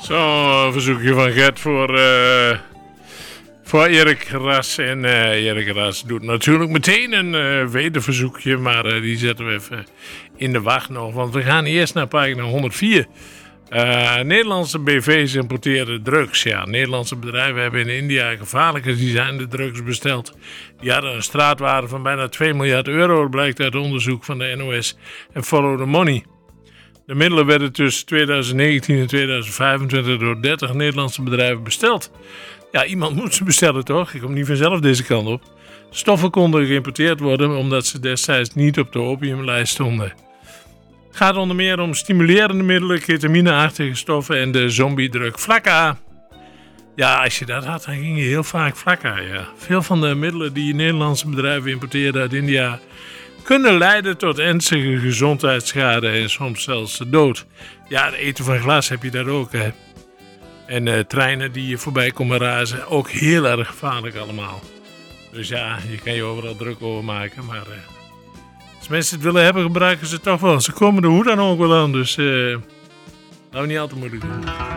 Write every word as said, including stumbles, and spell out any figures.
Zo, een verzoekje van Gert voor, uh, voor Erik Ras. En uh, Erik Ras doet natuurlijk meteen een uh, wederverzoekje, maar uh, die zetten we even in de wacht nog. Want we gaan eerst naar pagina honderdvier. Uh, Nederlandse B V's importeren drugs. Ja, Nederlandse bedrijven hebben in India gevaarlijke designde drugs besteld. Die hadden een straatwaarde van bijna twee miljard euro, blijkt uit onderzoek van de N O S en Follow the Money. De middelen werden tussen twintig negentien en twintig vijfentwintig door dertig Nederlandse bedrijven besteld. Ja, iemand moet ze bestellen toch? Ik kom niet vanzelf deze kant op. Stoffen konden geïmporteerd worden omdat ze destijds niet op de opiumlijst stonden. Het gaat onder meer om stimulerende middelen, ketamineachtige stoffen en de zombiedrug Flakka. Ja, als je dat had, dan ging je heel vaak Flakka, ja. Veel van de middelen die Nederlandse bedrijven importeerden uit India kunnen leiden tot ernstige gezondheidsschade en soms zelfs de dood. Ja, het eten van glas heb je dat ook, hè. En uh, treinen die je voorbij komen razen, ook heel erg gevaarlijk allemaal. Dus ja, je kan je overal druk over maken, maar uh, als mensen het willen hebben, gebruiken ze het toch wel. Ze komen er hoe dan ook wel aan, dus uh, laten we niet al te moeilijk doen.